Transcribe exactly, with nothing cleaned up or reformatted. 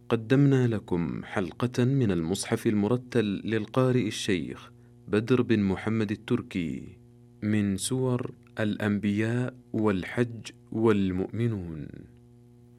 قدمنا لكم حلقة من المصحف المرتل للقارئ الشيخ بدر بن محمد التركي من سور الأنبياء والحج والمؤمنون.